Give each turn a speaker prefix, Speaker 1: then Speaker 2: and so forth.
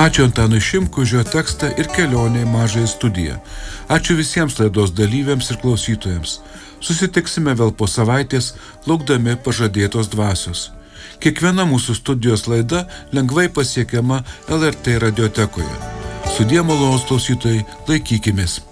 Speaker 1: Ačiū Antanui Šimkui už jo tekstą ir kelionę į mažąją studiją. Ačiū visiems laidos dalyviams ir klausytojams. Susitiksime vėl po savaitės, laukdami pažadėtos dvasios. Kiekviena mūsų studijos laida lengvai pasiekiama LRT radiotekoje. Sudie malonūs klausytojai, laikykimės.